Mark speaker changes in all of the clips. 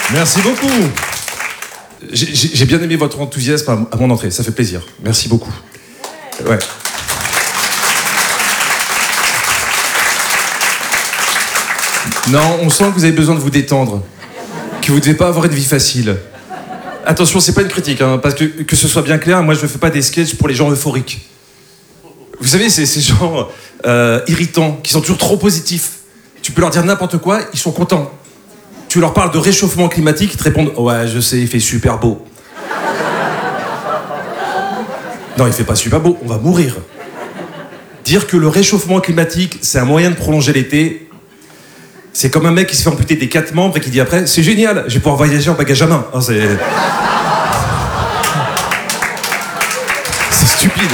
Speaker 1: Merci beaucoup. J'ai bien aimé votre enthousiasme à mon entrée, ça fait plaisir. Merci beaucoup. Ouais. Non, on sent que vous avez besoin de vous détendre, que vous ne devez pas avoir une vie facile. Attention, c'est pas une critique, hein, parce que ce soit bien clair, moi je ne fais pas des sketchs pour les gens euphoriques. Vous savez, c'est ces gens irritants, qui sont toujours trop positifs. Tu peux leur dire n'importe quoi, ils sont contents. Tu leur parles de réchauffement climatique, ils te répondent « Ouais, je sais, il fait super beau. » Non, il fait pas super beau, on va mourir. Dire que le réchauffement climatique, c'est un moyen de prolonger l'été, c'est comme un mec qui se fait amputer des 4 membres et qui dit après « C'est génial, je vais pouvoir voyager en bagage à main. » C'est stupide.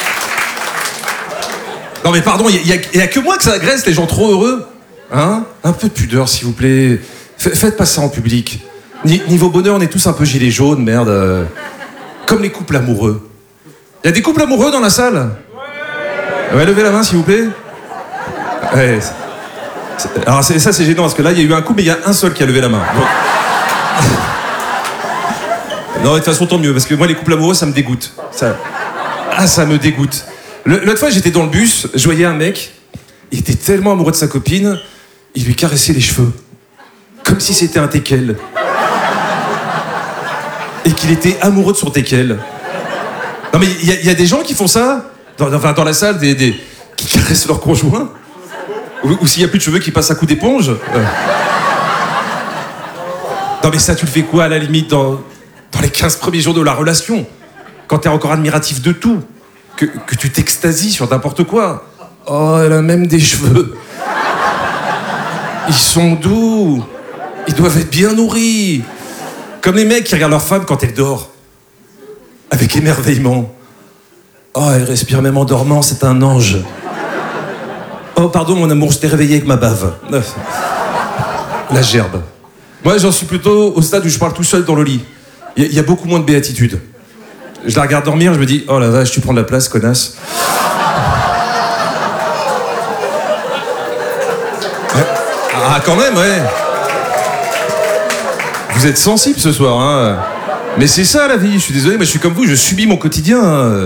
Speaker 1: Non mais pardon, il y a que moi que ça agresse, les gens trop heureux. Hein? Un peu de pudeur, s'il vous plaît. Faites pas ça en public. Niveau bonheur, on est tous un peu gilets jaunes, merde. Comme les couples amoureux. Il y a des couples amoureux dans la salle? Ouais, levez la main, s'il vous plaît. Ouais. Alors ça, c'est gênant, parce que là, il y a eu un couple, mais il y a un seul qui a levé la main. Donc... Non, de toute façon, tant mieux, parce que moi, les couples amoureux, ça me dégoûte. Ça me dégoûte. L'autre fois, j'étais dans le bus, je voyais un mec, il était tellement amoureux de sa copine, il lui caressait les cheveux. Comme si c'était un teckel. Et qu'il était amoureux de son teckel. Non mais il y a des gens qui font ça, dans la salle, qui caressent leur conjoint. Ou s'il n'y a plus de cheveux, qui passent à coup d'éponge. Non mais ça, tu le fais quoi, à la limite, dans les 15 premiers jours de la relation? Quand t'es encore admiratif de tout. Que tu t'extasies sur n'importe quoi. Oh, elle a même des cheveux. Ils sont doux. Ils doivent être bien nourris. Comme les mecs qui regardent leur femme quand elle dort. Avec émerveillement. Oh, elle respire même en dormant, c'est un ange. Oh, pardon, mon amour, je t'ai réveillé avec ma bave. La gerbe. Moi, j'en suis plutôt au stade où je parle tout seul dans le lit. Il y a beaucoup moins de béatitude. Je la regarde dormir, je me dis, oh la vache, tu prends de la place, connasse. Ouais. Ah, quand même, ouais. Vous êtes sensible ce soir, hein. Mais c'est ça la vie, je suis désolé, mais je suis comme vous, je subis mon quotidien.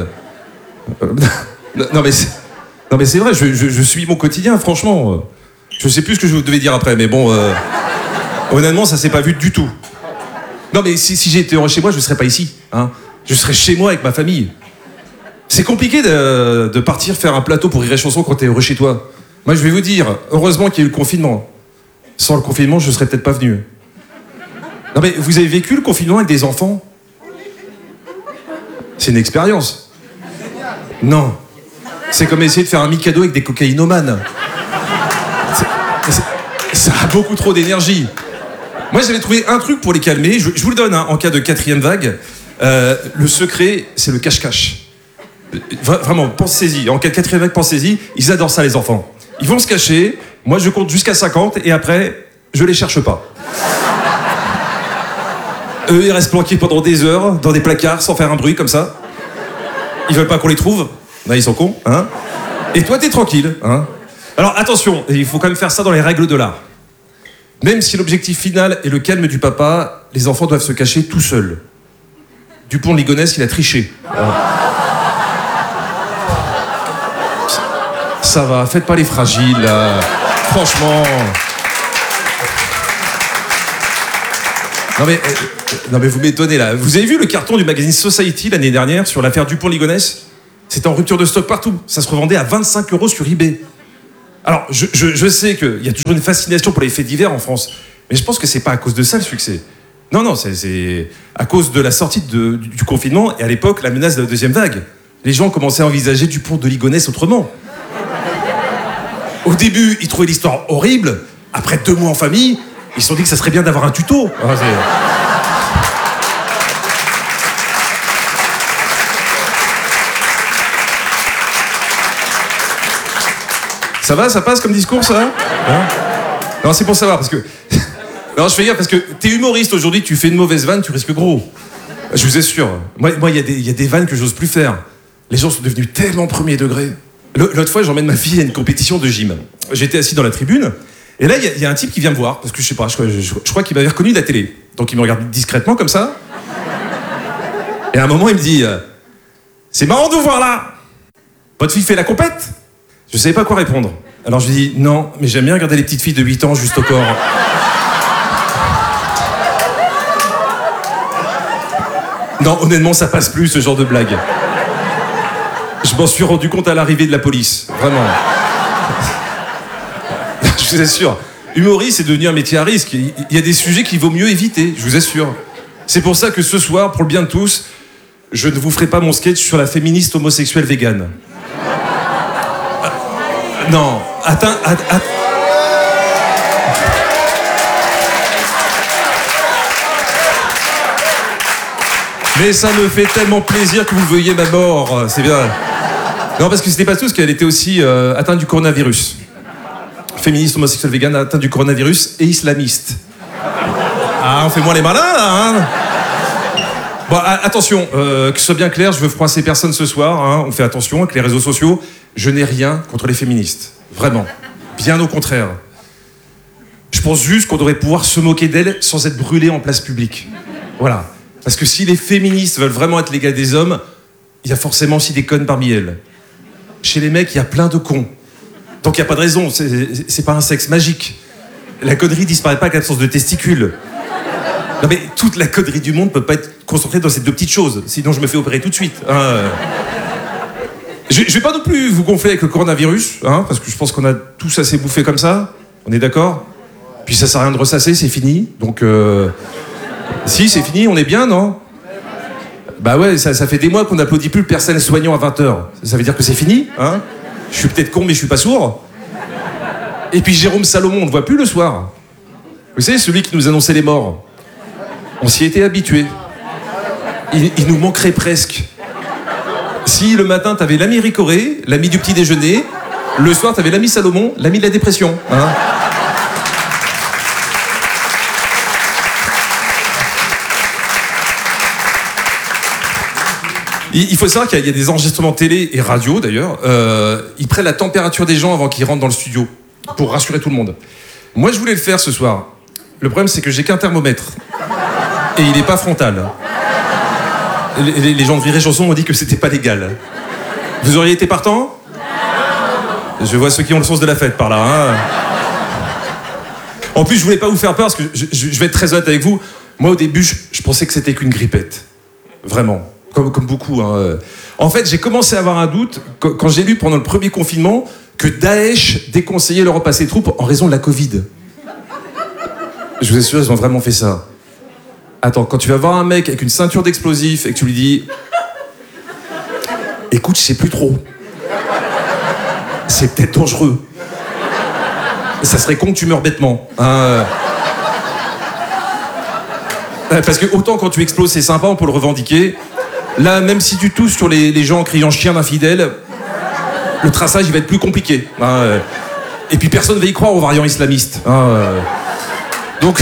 Speaker 1: Non mais c'est vrai, je subis mon quotidien, franchement. Je sais plus ce que je devais dire après, mais bon, honnêtement, ça s'est pas vu du tout. Non mais si j'étais heureux chez moi, je serais pas ici, hein. Je serais chez moi avec ma famille. C'est compliqué de partir faire un plateau pour Rire et Chanson quand t'es heureux chez toi. Moi, je vais vous dire, heureusement qu'il y a eu le confinement. Sans le confinement, je serais peut-être pas venu. Non mais vous avez vécu le confinement avec des enfants? C'est une expérience. Non. C'est comme essayer de faire un Mikado avec des cocaïnomanes. Ça a beaucoup trop d'énergie. Moi, j'avais trouvé un truc pour les calmer. Je vous le donne, hein, en cas de 4e vague. Le secret, c'est le cache-cache. Vraiment, pensez-y. En cas de 4e vague, pensez-y. Ils adorent ça, les enfants. Ils vont se cacher. Moi, je compte jusqu'à 50 et après, je les cherche pas. Eux, ils restent planqués pendant des heures dans des placards sans faire un bruit comme ça. Ils veulent pas qu'on les trouve. Là, ils sont cons, hein. Et toi, t'es tranquille, hein. Alors, attention, il faut quand même faire ça dans les règles de l'art. Même si l'objectif final est le calme du papa, les enfants doivent se cacher tout seuls. Dupont de Ligonnès, il a triché. Ça va, faites pas les fragiles, là. Franchement. Non mais vous m'étonnez, là. Vous avez vu le carton du magazine Society l'année dernière sur l'affaire Dupont de Ligonnès? C'était en rupture de stock partout. Ça se revendait à 25 € sur eBay. Alors, je sais qu'il y a toujours une fascination pour les faits divers en France, mais je pense que c'est pas à cause de ça le succès. Non, c'est à cause de la sortie du confinement et à l'époque, la menace de la 2e vague. Les gens commençaient à envisager Dupont de Ligonnès autrement. Au début, ils trouvaient l'histoire horrible. Après 2 mois en famille, ils se sont dit que ça serait bien d'avoir un tuto. Ça va, ça passe comme discours, ça, hein? Non, c'est pour savoir, parce que... Non, je fais gaffe, parce que t'es humoriste aujourd'hui, tu fais une mauvaise vanne, tu risques gros. Je vous assure. Moi, il y a des vannes que j'ose plus faire. Les gens sont devenus tellement premier degré. L'autre fois, j'emmène ma fille à une compétition de gym. J'étais assis dans la tribune, Et là, il y a un type qui vient me voir, parce que je sais pas, je crois qu'il m'avait reconnu de la télé. Donc il me regarde discrètement comme ça. Et à un moment, il me dit c'est marrant de vous voir là. Votre fille fait la compète? Je savais pas quoi répondre. Alors je lui dis non, mais j'aime bien regarder les petites filles de 8 ans juste au corps. Non, honnêtement, ça passe plus ce genre de blague. Je m'en suis rendu compte à l'arrivée de la police, vraiment. Je vous assure, humoriste est devenu un métier à risque. Il y a des sujets qu'il vaut mieux éviter, je vous assure. C'est pour ça que ce soir, pour le bien de tous, je ne vous ferai pas mon sketch sur la féministe homosexuelle végane. Non, attends. Mais ça me fait tellement plaisir que vous veuillez ma mort, c'est bien. Non, parce que c'était pas tout, parce qu'elle était aussi atteinte du coronavirus. Féministe, homosexuelle, végane, atteinte du coronavirus et islamiste. Ah, on fait moins les malins, là, hein. Bon, attention, que ce soit bien clair, je veux froisser personne ce soir, hein. On fait attention avec les réseaux sociaux. Je n'ai rien contre les féministes. Vraiment. Bien au contraire. Je pense juste qu'on devrait pouvoir se moquer d'elles sans être brûlées en place publique. Voilà. Parce que si les féministes veulent vraiment être l'égale des hommes, il y a forcément aussi des connes parmi elles. Chez les mecs, il y a plein de cons. Donc il n'y a pas de raison, c'est pas un sexe magique. La connerie disparaît pas avec l'absence de testicules. Non mais toute la connerie du monde peut pas être concentrée dans ces deux petites choses, sinon je me fais opérer tout de suite. Hein. Je vais pas non plus vous gonfler avec le coronavirus, hein, parce que je pense qu'on a tous assez bouffé comme ça, on est d'accord? Puis ça sert à rien de ressasser, c'est fini, donc... Si, c'est fini, on est bien, non? Bah ouais, ça fait des mois qu'on n'applaudit plus le personnel soignant à 20h. Ça veut dire que c'est fini, hein? Je suis peut-être con, mais je suis pas sourd. Et puis Jérôme Salomon, on ne voit plus le soir. Vous savez, celui qui nous annonçait les morts. On s'y était habitué. Il nous manquerait presque. Si le matin, t'avais l'ami Ricoré, l'ami du petit déjeuner, le soir, t'avais l'ami Salomon, l'ami de la dépression. Hein. Il faut savoir qu'il y a des enregistrements télé et radio, d'ailleurs. Ils prennent la température des gens avant qu'ils rentrent dans le studio, pour rassurer tout le monde. Moi, je voulais le faire ce soir. Le problème, c'est que j'ai qu'un thermomètre. Et il n'est pas frontal. Les gens de Rire et Chanson m'ont dit que c'était pas légal. Vous auriez été partant? Je vois ceux qui ont le sens de la fête par là. Hein. En plus, je voulais pas vous faire peur, parce que je vais être très honnête avec vous. Moi, au début, je pensais que c'était qu'une grippette. Vraiment. Comme beaucoup. Hein. En fait, j'ai commencé à avoir un doute quand j'ai lu pendant le premier confinement que Daesh déconseillait le repas à ses troupes en raison de la Covid. Je vous assure, ils ont vraiment fait ça. Attends, quand tu vas voir un mec avec une ceinture d'explosifs et que tu lui dis « Écoute, je sais plus trop. C'est peut-être dangereux. Ça serait con que tu meurs bêtement. Hein. Parce que autant quand tu exploses, c'est sympa, on peut le revendiquer. Là, même si tu tousses sur les gens en criant chien d'infidèle, le traçage, il va être plus compliqué. Hein. Et puis personne va y croire aux variants islamistes. Hein. Donc...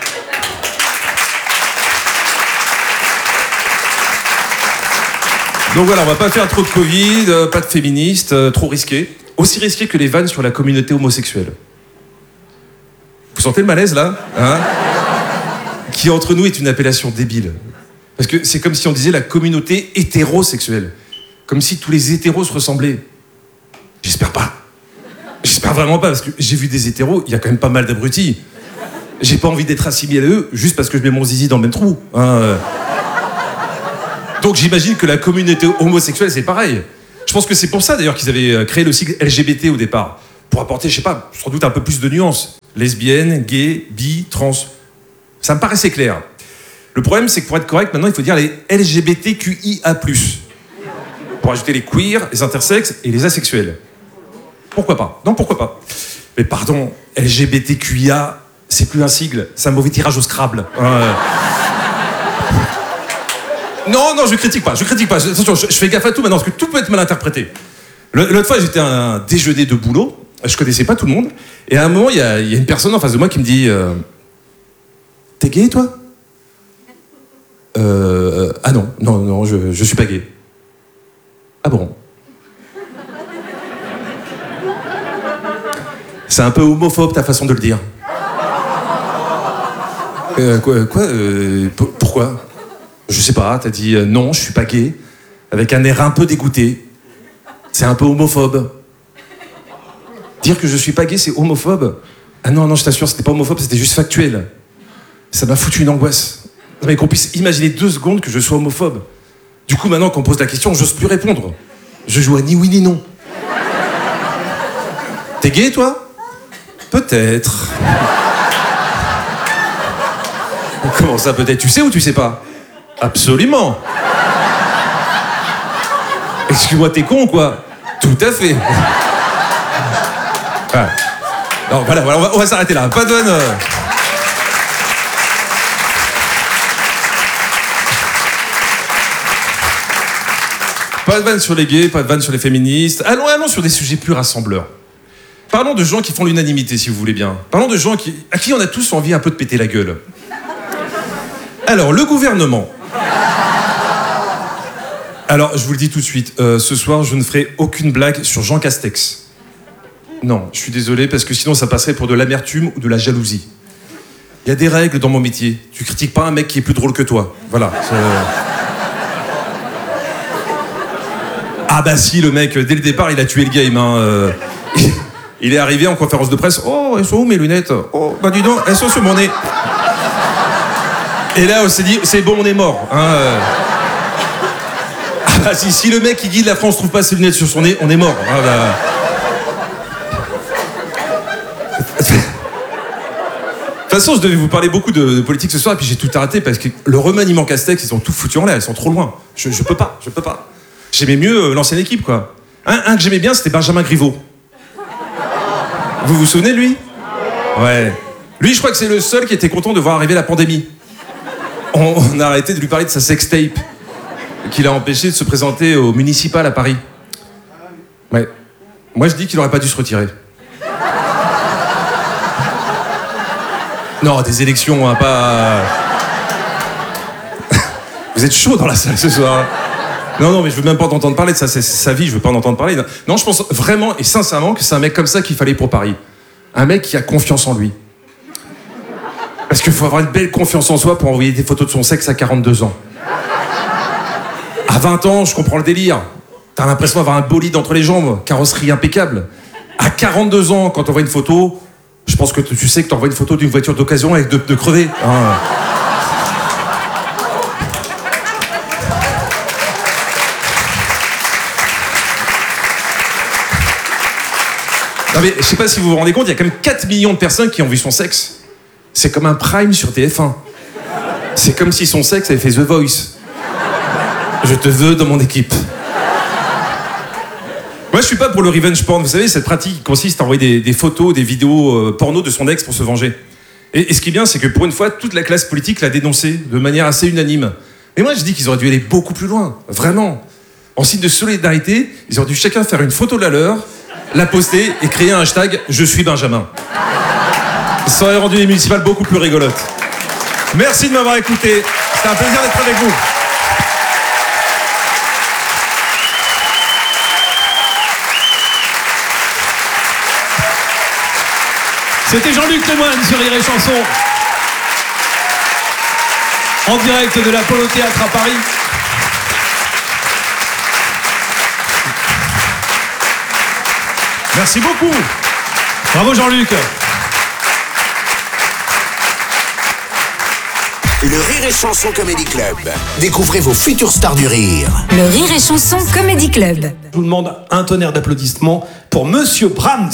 Speaker 1: Donc voilà, on va pas faire trop de Covid, pas de féministes, trop risqué. Aussi risqué que les vannes sur la communauté homosexuelle. Vous sentez le malaise, là? Hein? Qui, entre nous, est une appellation débile. Parce que c'est comme si on disait la communauté hétérosexuelle. Comme si tous les hétéros se ressemblaient. J'espère pas. J'espère vraiment pas, parce que j'ai vu des hétéros, il y a quand même pas mal d'abrutis. J'ai pas envie d'être assimilé à eux, juste parce que je mets mon zizi dans le même trou. Hein. Donc j'imagine que la communauté homosexuelle, c'est pareil. Je pense que c'est pour ça, d'ailleurs, qu'ils avaient créé le sigle LGBT au départ. Pour apporter, je sais pas, sans doute un peu plus de nuances. Lesbienne, gay, bi, trans. Ça me paraissait clair. Le problème, c'est que pour être correct, maintenant, il faut dire les LGBTQIA+. Pour ajouter les queers, les intersexes et les asexuels. Pourquoi pas? Non, pourquoi pas? Mais pardon, LGBTQIA, c'est plus un sigle, c'est un mauvais tirage au Scrabble. Non, je critique pas. Attention, je fais gaffe à tout maintenant, parce que tout peut être mal interprété. L'autre fois, j'étais à un déjeuner de boulot, je connaissais pas tout le monde, et à un moment, il y a une personne en face de moi qui me dit T'es gay, toi? Ah non, je suis pas gay. Ah bon? C'est un peu homophobe ta façon de le dire. Pourquoi? Je sais pas, t'as dit non, je suis pas gay, avec un air un peu dégoûté. C'est un peu homophobe. Dire que je suis pas gay, c'est homophobe? Ah non, je t'assure, c'était pas homophobe, c'était juste factuel. Ça m'a foutu une angoisse. Non, mais qu'on puisse imaginer 2 secondes que je sois homophobe. Du coup, maintenant qu'on me pose la question, j'ose plus répondre. Je joue à ni oui ni non. T'es gay, toi? Peut-être. Comment ça, peut-être? Tu sais ou tu sais pas? Absolument. Excuse-moi, t'es con ou quoi? Tout à fait. Voilà. Non, voilà, on va s'arrêter là. Pas de vanne. Pas de vanne sur les gays, pas de vanne sur les féministes. Allons sur des sujets plus rassembleurs. Parlons de gens qui font l'unanimité, si vous voulez bien. Parlons de gens à qui on a tous envie un peu de péter la gueule. Alors, le gouvernement. Alors, je vous le dis tout de suite, ce soir, je ne ferai aucune blague sur Jean Castex. Non, je suis désolé, parce que sinon, ça passerait pour de l'amertume ou de la jalousie. Il y a des règles dans mon métier. Tu critiques pas un mec qui est plus drôle que toi. Voilà. Ah bah si, le mec, dès le départ, il a tué le game. Hein. Il est arrivé en conférence de presse. Oh, elles sont où mes lunettes? Oh, bah dis donc, elles sont sur mon nez. Et là, on s'est dit, c'est bon, on est mort. Hein. Ah bah si le mec qui dit la France trouve pas ses lunettes sur son nez, on est mort. Ah bah... De toute façon, je devais vous parler beaucoup de politique ce soir, et puis j'ai tout arrêté parce que le remaniement Castex, ils ont tout foutu en l'air, ils sont trop loin. Je peux pas. J'aimais mieux l'ancienne équipe, quoi. Un que j'aimais bien, c'était Benjamin Griveaux. Vous vous souvenez de lui? Ouais. Lui, je crois que c'est le seul qui était content de voir arriver la pandémie. On a arrêté de lui parler de sa sextape, qui l'a empêché de se présenter au municipal à Paris. Ouais. Moi, je dis qu'il aurait pas dû se retirer. Non, des élections, hein, pas... Vous êtes chaud dans la salle ce soir. Non, mais je veux même pas t'entendre parler de ça, c'est sa vie, je veux pas en entendre parler. Non, je pense vraiment et sincèrement que c'est un mec comme ça qu'il fallait pour Paris. Un mec qui a confiance en lui. Parce qu'il faut avoir une belle confiance en soi pour envoyer des photos de son sexe à 42 ans. À 20 ans, je comprends le délire. T'as l'impression d'avoir un bolide entre les jambes, carrosserie impeccable. À 42 ans, quand on voit une photo... Je pense que tu sais que t'envoies une photo d'une voiture d'occasion avec de crever. Hein. Non mais je sais pas si vous vous rendez compte, il y a quand même 4 millions de personnes qui ont vu son sexe. C'est comme un prime sur TF1. C'est comme si son sexe avait fait The Voice. Je te veux dans mon équipe. Moi, je suis pas pour le revenge porn. Vous savez, cette pratique qui consiste à envoyer des photos, des vidéos porno de son ex pour se venger. Et ce qui est bien, c'est que pour une fois, toute la classe politique l'a dénoncé de manière assez unanime. Et moi, je dis qu'ils auraient dû aller beaucoup plus loin. Vraiment. En signe de solidarité, ils auraient dû chacun faire une photo de la leur, la poster et créer un hashtag « Je suis Benjamin ». Ça aurait rendu les municipales beaucoup plus rigolotes. Merci de m'avoir écouté. C'était un plaisir d'être avec vous.
Speaker 2: C'était Jean-Luc Lemoyne sur Rire et Chanson. En direct de l'Apollo Théâtre à Paris.
Speaker 1: Merci beaucoup.
Speaker 2: Bravo Jean-Luc.
Speaker 3: Le Rire et Chanson Comedy Club. Découvrez vos futures stars du rire.
Speaker 4: Le Rire et Chanson Comedy Club.
Speaker 2: Je vous demande un tonnerre d'applaudissements pour Monsieur Brahms.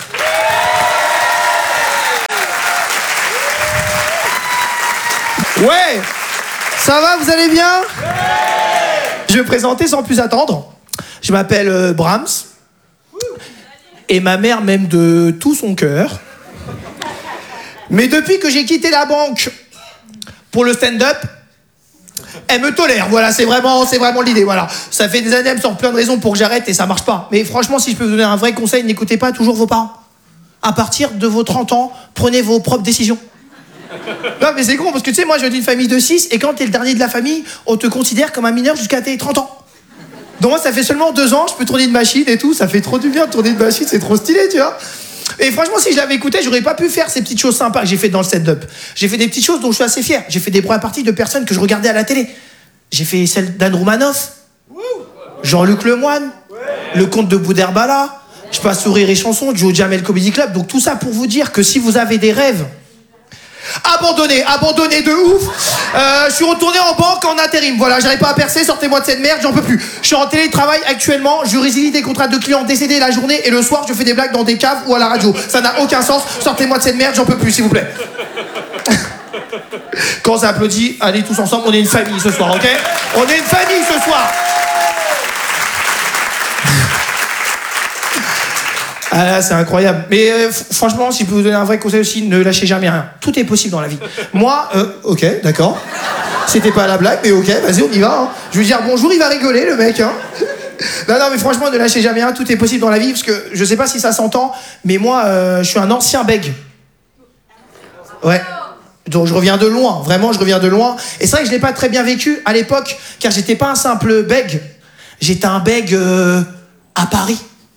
Speaker 5: Ouais, ça va, vous allez bien? Je vais me présenter sans plus attendre. Je m'appelle Brahms. Et ma mère m'aime de tout son cœur. Mais depuis que j'ai quitté la banque pour le stand-up, elle me tolère. Voilà, c'est vraiment l'idée. Voilà. Ça fait des années, elle me sort plein de raisons pour que j'arrête et ça marche pas. Mais franchement, si je peux vous donner un vrai conseil, n'écoutez pas toujours vos parents. À partir de vos 30 ans, prenez vos propres décisions. Non mais c'est con parce que tu sais moi je viens d'une famille de 6 et quand t'es le dernier de la famille on te considère comme un mineur jusqu'à tes 30 ans. Donc moi ça fait seulement 2 ans je peux tourner une machine et tout, ça fait trop du bien de tourner une machine, c'est trop stylé tu vois. Et franchement, si je l'avais écouté, j'aurais pas pu faire ces petites choses sympas que j'ai fait dans le stand-up. J'ai fait des petites choses dont je suis assez fier. J'ai fait des premières parties de personnes que je regardais à la télé. J'ai fait celle d'Anne Roumanoff, Jean-Luc Lemoyne, le comte de Boudherbala. Je passe au Rire et Chanson, Joe Jamel Comedy Club. Donc tout ça pour vous dire que si vous avez des rêves, abandonnez de ouf. Je suis retourné en banque en intérim. Voilà, j'arrive pas à percer, sortez-moi de cette merde, j'en peux plus. Je suis en télétravail actuellement, je résilie des contrats de clients décédés la journée et le soir je fais des blagues dans des caves ou à la radio. Ça n'a aucun sens, sortez-moi de cette merde, j'en peux plus, s'il vous plaît. Quand ça applaudit, allez tous ensemble, on est une famille ce soir, ok? On est une famille ce soir. Ah là, c'est incroyable. Mais franchement, si je peux vous donner un vrai conseil aussi, ne lâchez jamais rien. Tout est possible dans la vie. Moi, ok, d'accord. C'était pas la blague, mais ok, vas-y, on y va. Hein. Je veux dire bonjour, il va rigoler, le mec. Hein. Non, mais franchement, ne lâchez jamais rien. Tout est possible dans la vie, parce que je sais pas si ça s'entend, mais moi, je suis un ancien bègue. Ouais. Donc je reviens de loin, vraiment, je reviens de loin. Et c'est vrai que je l'ai pas très bien vécu à l'époque, car j'étais pas un simple bègue. J'étais un bègue à Paris.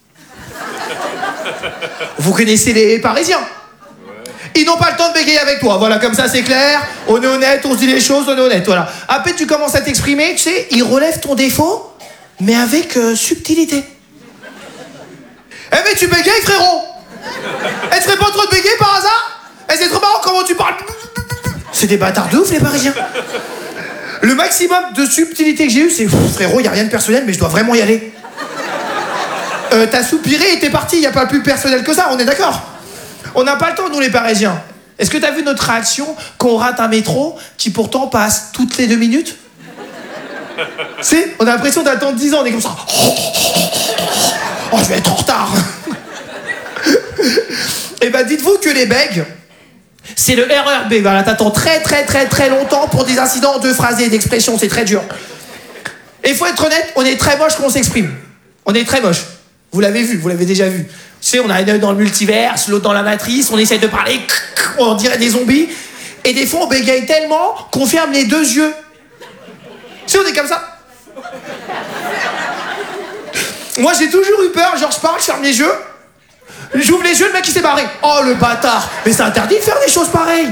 Speaker 5: Vous connaissez les Parisiens? Ils n'ont pas le temps de bégayer avec toi, voilà, comme ça c'est clair, on est honnête, on se dit les choses, on est honnête, voilà. Après tu commences à t'exprimer, tu sais, ils relèvent ton défaut, mais avec subtilité. Eh mais tu bégayes, frérot. Elle te ferait pas trop de bégayer par hasard? Eh, c'est trop marrant comment tu parles. C'est des bâtards de ouf les Parisiens. Le maximum de subtilité que j'ai eu, c'est frérot, y a rien de personnel, mais je dois vraiment y aller. T'as soupiré et t'es parti, y a pas plus personnel que ça, on est d'accord? On n'a pas le temps, nous les Parisiens. Est-ce que t'as vu notre réaction quand on rate un métro qui pourtant passe toutes les 2 minutes? C'est, on a l'impression d'attendre 10 ans, on est comme ça. Oh, je vais être en retard. Et ben dites-vous que les bègues, c'est le RERB. Voilà, t'attends très longtemps pour des incidents de phrasés, d'expressions, c'est très dur. Et il faut être honnête, on est très moche quand on s'exprime. On est très moche. Vous l'avez vu, vous l'avez déjà vu. Tu sais, on a un œil dans le multiverse, l'autre dans la matrice, on essaie de parler, on dirait des zombies. Et des fois, on bégaye tellement qu'on ferme les 2 yeux. Tu sais, on est comme ça. Moi, j'ai toujours eu peur, genre je parle, je ferme les yeux. J'ouvre les yeux, le mec il s'est barré. Oh, le bâtard. Mais c'est interdit de faire des choses pareilles.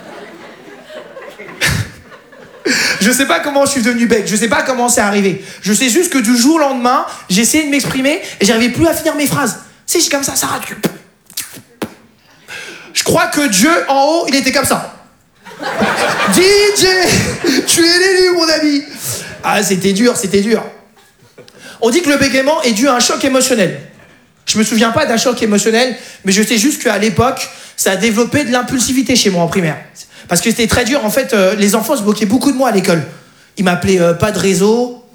Speaker 5: Je sais pas comment je suis devenu bègue, je sais pas comment c'est arrivé. Je sais juste que du jour au lendemain, j'ai essayé de m'exprimer et j'arrivais plus à finir mes phrases. Si, je suis comme ça rate. Je crois que Dieu, en haut, il était comme ça. DJ, tu es l'élu, mon ami. Ah, c'était dur, c'était dur. On dit que le bégaiement est dû à un choc émotionnel. Je me souviens pas d'un choc émotionnel, mais je sais juste qu'à l'époque, ça a développé de l'impulsivité chez moi en primaire. Parce que c'était très dur, en fait, les enfants se moquaient beaucoup de moi à l'école. Ils m'appelaient pas de réseau.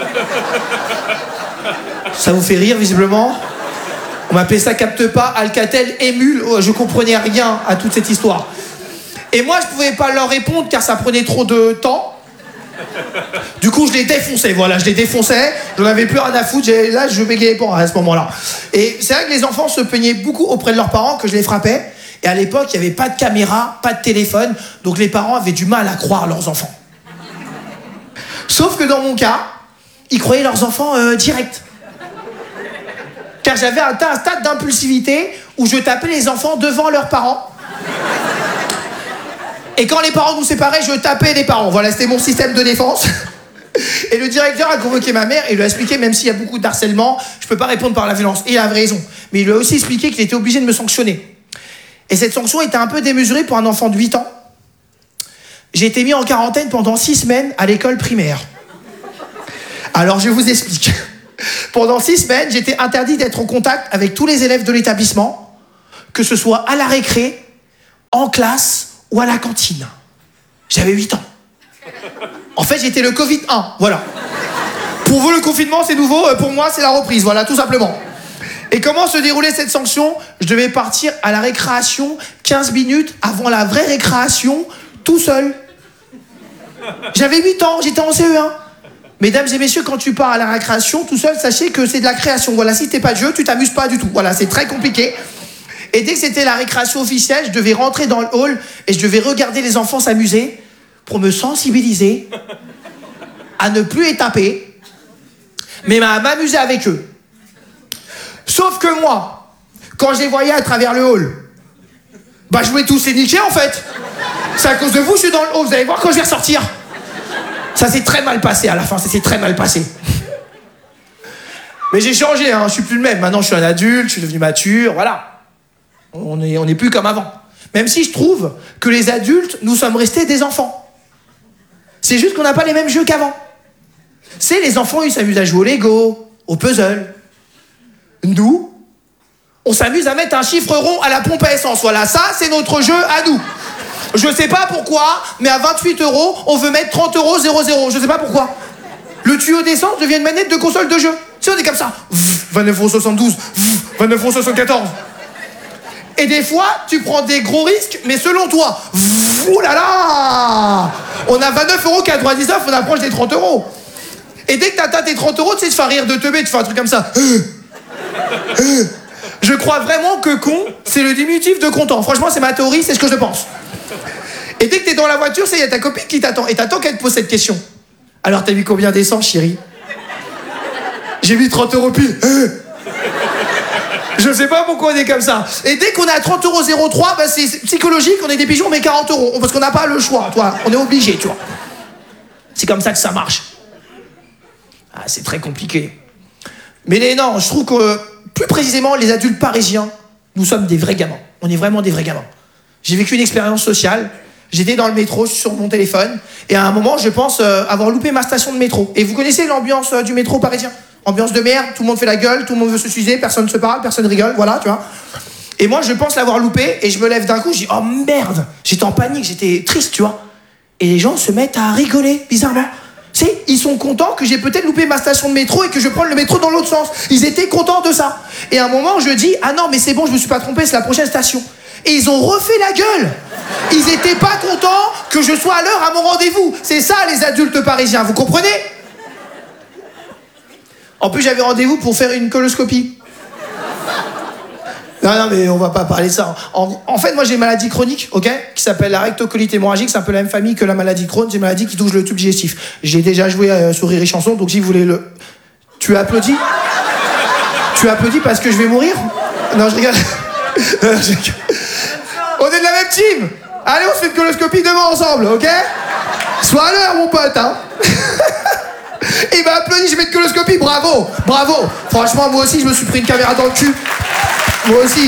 Speaker 5: Ça vous fait rire, visiblement. On m'appelait ça capte pas, Alcatel, émule. Oh, je comprenais rien à toute cette histoire. Et moi, je pouvais pas leur répondre car ça prenait trop de temps. Du coup, je les défonçais, voilà, je les défonçais. J'en avais plus rien à foutre. Là, je bégayais pas à ce moment-là. Et c'est vrai que les enfants se plaignaient beaucoup auprès de leurs parents que je les frappais. Et à l'époque, il n'y avait pas de caméra, pas de téléphone, donc les parents avaient du mal à croire leurs enfants. Sauf que dans mon cas, ils croyaient leurs enfants direct. Car j'avais atteint un stade d'impulsivité où je tapais les enfants devant leurs parents. Et quand les parents nous séparaient, je tapais les parents. Voilà, c'était mon système de défense. Et le directeur a convoqué ma mère et lui a expliqué, même s'il y a beaucoup de harcèlement, je peux pas répondre par la violence. Et il avait raison. Mais il lui a aussi expliqué qu'il était obligé de me sanctionner. Et cette sanction était un peu démesurée pour un enfant de 8 ans. J'ai été mis en quarantaine pendant 6 semaines à l'école primaire. Alors je vous explique. Pendant 6 semaines, j'étais interdit d'être en contact avec tous les élèves de l'établissement, que ce soit à la récré, en classe ou à la cantine. J'avais 8 ans. En fait, j'étais le Covid-1, voilà. Pour vous, le confinement, c'est nouveau. Pour moi, c'est la reprise, voilà, tout simplement. Et comment se déroulait cette sanction? Je devais partir à la récréation 15 minutes avant la vraie récréation, tout seul. J'avais 8 ans, j'étais en CE1. Mesdames et messieurs, quand tu pars à la récréation tout seul, sachez que c'est de la création. Voilà, si t'es pas de jeu, tu t'amuses pas du tout. Voilà, c'est très compliqué. Et dès que c'était la récréation officielle, je devais rentrer dans le hall et je devais regarder les enfants s'amuser pour me sensibiliser à ne plus les taper, mais à m'amuser avec eux. Sauf que moi, Quand je les voyais à travers le hall, bah je voulais tous les niquer en fait. C'est à cause de vous, je suis dans le hall, vous allez voir quand je vais ressortir. Ça s'est très mal passé à la fin, ça s'est très mal passé. Mais j'ai changé, hein, je suis plus le même. Maintenant je suis un adulte, je suis devenu mature, voilà. On est plus comme avant. Même si je trouve que les adultes, nous sommes restés des enfants. C'est juste qu'on n'a pas les mêmes jeux qu'avant. C'est les enfants, ils s'amusent à jouer au Lego, au puzzle. Nous, on s'amuse à mettre un chiffre rond à la pompe à essence. Voilà, ça, c'est notre jeu à nous. Je sais pas pourquoi, mais à 28 €, on veut mettre 30 € 00. Je sais pas pourquoi. Le tuyau d'essence devient une manette de console de jeu. Si on est comme ça, 29,72 €, 29,74 €. Et des fois, tu prends des gros risques, mais selon toi, ouh là là, on a 29,99 €, on approche des 30 €. Et dès que t'atteins tes 30 €, tu sais, tu fais rire de teubé, tu fais un truc comme ça. Je crois vraiment que con, c'est le diminutif de content. Franchement, c'est ma théorie, c'est ce que je pense. Et dès que t'es dans la voiture, il y a ta copine qui t'attend. Et t'attends qu'elle te pose cette question. Alors, t'as mis combien d'essence, chérie? J'ai mis 30 € pile. Je sais pas pourquoi on est comme ça. Et dès qu'on est à 30,03 €, bah c'est psychologique, on est des pigeons, mais 40 €. Parce qu'on n'a pas le choix, toi. On est obligé, tu vois. C'est comme ça que ça marche. Ah, c'est très compliqué. Mais non, je trouve que, plus précisément, les adultes parisiens, nous sommes des vrais gamins. On est vraiment des vrais gamins. J'ai vécu une expérience sociale. J'étais dans le métro, je suis sur mon téléphone. Et à un moment, je pense avoir loupé ma station de métro. Et vous connaissez l'ambiance du métro parisien? Ambiance de merde, tout le monde fait la gueule, tout le monde veut se suicider, personne ne se parle, personne rigole, voilà, tu vois. Et moi, je pense l'avoir loupé, et je me lève d'un coup, je dis, oh merde! J'étais en panique, j'étais triste, tu vois. Et les gens se mettent à rigoler, bizarrement. Tu sais, ils sont contents que j'ai peut-être loupé ma station de métro et que je prenne le métro dans l'autre sens. Ils étaient contents de ça. Et à un moment, je dis, ah non, mais c'est bon, je me suis pas trompé, c'est la prochaine station. Et ils ont refait la gueule. Ils étaient pas contents que je sois à l'heure à mon rendez-vous. C'est ça, les adultes parisiens, vous comprenez? En plus, j'avais rendez-vous pour faire une coloscopie. Non, mais on va pas parler de ça. En fait, moi, j'ai une maladie chronique, ok, qui s'appelle la rectocolite hémorragique. C'est un peu la même famille que la maladie de Crohn. C'est une maladie qui touche le tube digestif. J'ai déjà joué sur Rire et Chanson, donc si vous voulez le... Tu applaudis? Tu applaudis parce que je vais mourir? Non, je rigole. On est de la même team. Allez, on se fait une coloscopie demain ensemble, ok? Sois à l'heure, mon pote, hein. Il m'a applaudi, j'ai fait une coloscopie, bravo, bravo. Franchement, moi aussi, je me suis pris une caméra dans le cul. Moi aussi.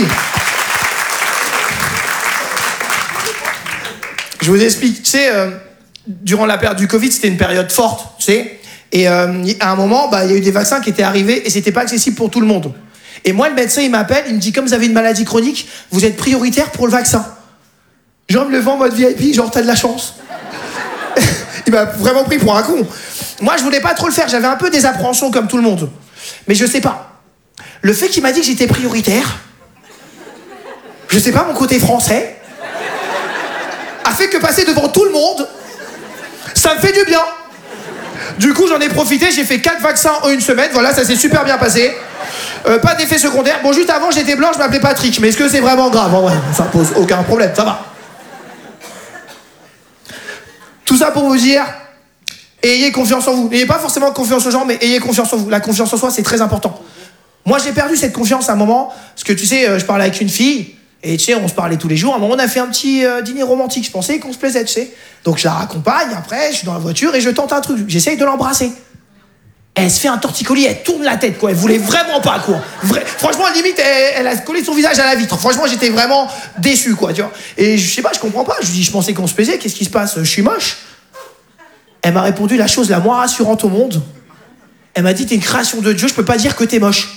Speaker 5: Je vous explique, tu sais, durant la période du Covid, c'était une période forte, tu sais. Et à un moment, bah, il y a eu des vaccins qui étaient arrivés et c'était pas accessible pour tout le monde. Et moi, le médecin, il m'appelle, il me dit, comme vous avez une maladie chronique, vous êtes prioritaire pour le vaccin. Genre, me levant en mode VIP, genre, t'as de la chance. Il m'a vraiment pris pour un con. Moi, je voulais pas trop le faire, j'avais un peu des appréhensions comme tout le monde. Mais je sais pas. Le fait qu'il m'a dit que j'étais prioritaire, je sais pas, mon côté français, a fait que passer devant tout le monde, ça me fait du bien. Du coup, j'en ai profité, j'ai fait 4 vaccins en une semaine, voilà, ça s'est super bien passé. Pas d'effet secondaire. Bon, juste avant, j'étais blanc, je m'appelais Patrick, mais est-ce que c'est vraiment grave? En vrai, ça pose aucun problème, ça va. Tout ça pour vous dire, ayez confiance en vous. N'ayez pas forcément confiance aux gens, mais ayez confiance en vous. La confiance en soi, c'est très important. Moi, j'ai perdu cette confiance à un moment, parce que tu sais, je parlais avec une fille, et tu sais, on se parlait tous les jours. À un moment, on a fait un petit dîner romantique. Je pensais qu'on se plaisait, tu sais. Donc, je la raccompagne, après, je suis dans la voiture, et je tente un truc. J'essaye de l'embrasser. Elle se fait un torticolis, elle tourne la tête, quoi. Elle voulait vraiment pas, quoi. Franchement, limite, elle a collé son visage à la vitre. Franchement, j'étais vraiment déçu, quoi, tu vois. Et je sais pas, je comprends pas. Je lui dis, je pensais qu'on se plaisait, qu'est-ce qui se passe? Je suis moche. Elle m'a répondu la chose la moins rassurante au monde. Elle m'a dit, t'es une création de Dieu, je peux pas dire que t'es moche.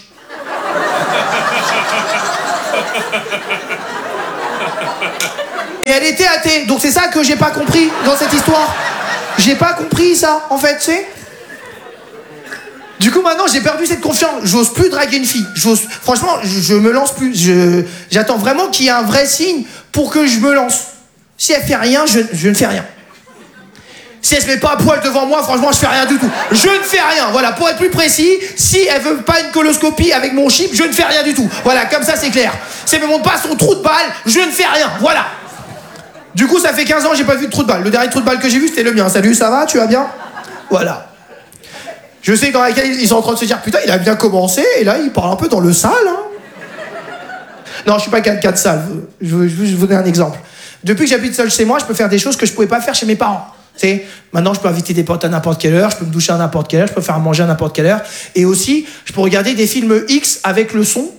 Speaker 5: Et elle était athée, donc c'est ça que j'ai pas compris dans cette histoire. J'ai pas compris ça, en fait, tu sais. Du coup, maintenant, j'ai perdu cette confiance. J'ose plus draguer une fille. Franchement, je me lance plus. J'attends vraiment qu'il y ait un vrai signe pour que je me lance. Si elle fait rien, je ne fais rien. Si elle se met pas à poil devant moi, franchement, je fais rien du tout. Je ne fais rien. Voilà, pour être plus précis, si elle veut pas une coloscopie avec mon chip, je ne fais rien du tout. Voilà, comme ça, c'est clair. Si elle me montre pas son trou de balle, je ne fais rien. Voilà. Du coup, ça fait 15 ans que j'ai pas vu de trou de balle. Le dernier trou de balle que j'ai vu, c'était le mien. Salut, ça va? Tu vas bien? Voilà. Je sais que dans laquelle ils sont en train de se dire, putain, il a bien commencé, et là, il parle un peu dans le sale. Hein. Non, je suis pas quelqu'un de sale. Je veux juste vous donner un exemple. Depuis que j'habite seul chez moi, je peux faire des choses que je pouvais pas faire chez mes parents. Tu sais, maintenant, je peux inviter des potes à n'importe quelle heure, je peux me doucher à n'importe quelle heure, je peux faire à manger à n'importe quelle heure. Et aussi, je peux regarder des films X avec le son.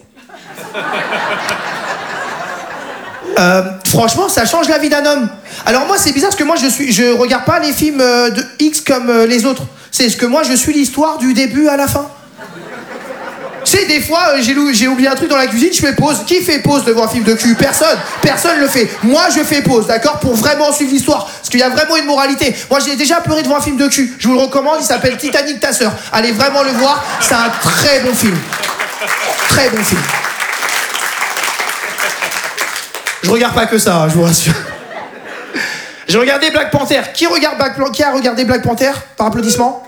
Speaker 5: Franchement, ça change la vie d'un homme. Alors moi, c'est bizarre parce que moi, je regarde pas les films de X comme les autres. C'est ce que moi, je suis l'histoire du début à la fin. C'est des fois, j'ai oublié un truc dans la cuisine, je fais pause. Qui fait pause devant un film de cul? Personne. Personne le fait. Moi, je fais pause, d'accord? Pour vraiment suivre l'histoire. Parce qu'il y a vraiment une moralité. Moi, j'ai déjà pleuré devant un film de cul. Je vous le recommande, il s'appelle Titanic, ta sœur. Allez vraiment le voir, c'est un très bon film. Très bon film. Je regarde pas que ça, je vous rassure. J'ai regardé Black Panther. Qui a regardé Black Panther? Par applaudissement.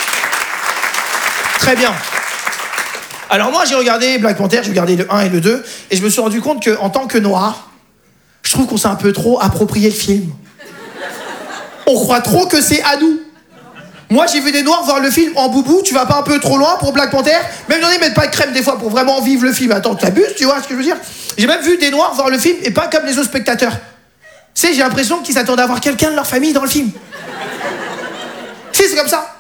Speaker 5: Très bien. Alors moi, j'ai regardé Black Panther, j'ai regardé le 1 et le 2, et je me suis rendu compte qu'en tant que noir, je trouve qu'on s'est un peu trop approprié le film. On croit trop que c'est à nous. Moi, j'ai vu des noirs voir le film en boubou, tu vas pas un peu trop loin pour Black Panther? Même ils mettent pas de crème des fois pour vraiment vivre le film. Attends, t'abuses, tu vois ce que je veux dire? J'ai même vu des noirs voir le film et pas comme les autres spectateurs. Tu sais, j'ai l'impression qu'ils s'attendaient à voir quelqu'un de leur famille dans le film. Si, c'est comme ça.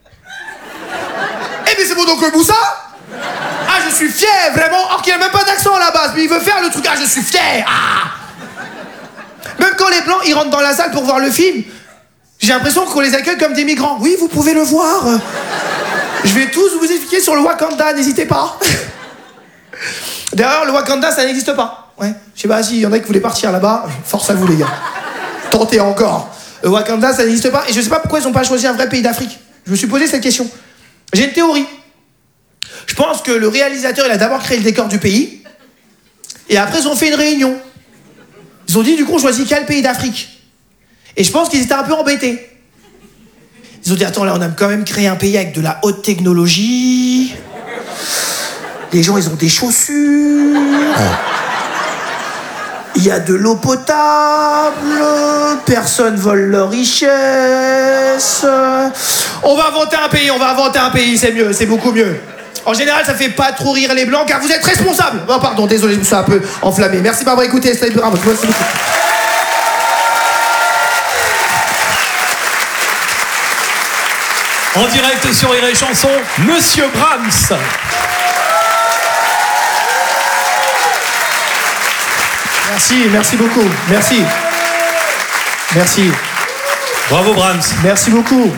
Speaker 5: Eh mais c'est mon oncle Moussa! Ah, je suis fier, vraiment. Or qu'il a même pas d'accent à la base, mais il veut faire le truc. Ah, je suis fier. Ah. Même quand les blancs, ils rentrent dans la salle pour voir le film, j'ai l'impression qu'on les accueille comme des migrants. Oui, vous pouvez le voir. Je vais tous vous expliquer sur le Wakanda, n'hésitez pas. D'ailleurs, le Wakanda, ça n'existe pas. Ouais. Je sais pas s'il y en a qui voulaient partir là-bas. Force à vous, les gars. Tentez encore. Le Wakanda, ça n'existe pas. Et je sais pas pourquoi ils ont pas choisi un vrai pays d'Afrique. Je me suis posé cette question. J'ai une théorie. Je pense que le réalisateur, il a d'abord créé le décor du pays, et après, ils ont fait une réunion. Ils ont dit, du coup, on choisit quel pays d'Afrique? Et je pense qu'ils étaient un peu embêtés. Ils ont dit, attends, là, on a quand même créé un pays avec de la haute technologie. Les gens, ils ont des chaussures. Il y a de l'eau potable. Personne vole leur richesse. On va inventer un pays, c'est mieux, c'est beaucoup mieux. En général, ça fait pas trop rire les blancs car vous êtes responsables. Oh pardon, désolé, je me suis un peu enflammé. Merci de m'avoir écouté, c'était bravo. Merci beaucoup.
Speaker 2: En direct sur Rire et Chanson, Monsieur Brahms.
Speaker 5: Merci beaucoup. Merci.
Speaker 2: Bravo Brahms.
Speaker 5: Merci beaucoup.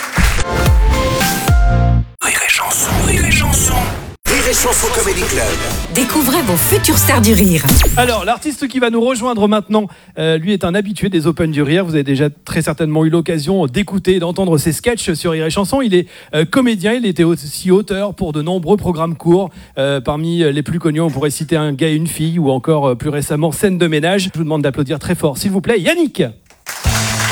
Speaker 3: Rire et chanson. Rire et chanson. Rire et chanson Comedy Club.
Speaker 4: Découvrez vos futures stars du rire.
Speaker 2: Alors, l'artiste qui va nous rejoindre maintenant, lui est un habitué des Open du Rire. Vous avez déjà très certainement eu l'occasion d'écouter et d'entendre ses sketchs sur Rire et Chanson. Il est comédien, il était aussi auteur pour de nombreux programmes courts. Parmi les plus connus, on pourrait citer Un gars et une fille ou encore plus récemment Scène de ménage. Je vous demande d'applaudir très fort, s'il vous plaît, Yannick.